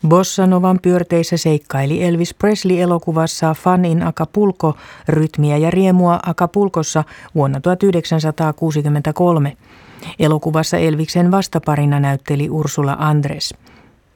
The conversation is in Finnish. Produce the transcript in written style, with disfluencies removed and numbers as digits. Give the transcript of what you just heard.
Bossanovan pyörteissä seikkaili Elvis Presley elokuvassa Fun in Acapulco, rytmiä ja riemua Acapulcossa vuonna 1963. Elokuvassa Elviksen vastaparina näytteli Ursula Andress.